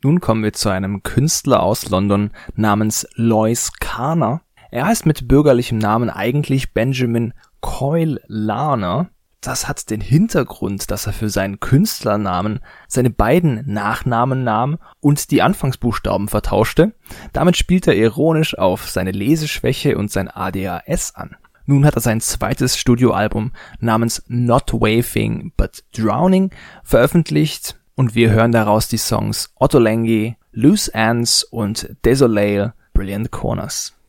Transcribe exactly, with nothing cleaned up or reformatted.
Nun kommen wir zu einem Künstler aus London namens Lois Carner. Er heißt mit bürgerlichem Namen eigentlich Benjamin Coyle Larner. Das hat den Hintergrund, dass er für seinen Künstlernamen seine beiden Nachnamen nahm und die Anfangsbuchstaben vertauschte. Damit spielt er ironisch auf seine Leseschwäche und sein A D H S an. Nun hat er sein zweites Studioalbum namens Not Waving But Drowning veröffentlicht und wir hören daraus die Songs Ottolenghi, Loose Ends und Desolate, Brilliant Corners.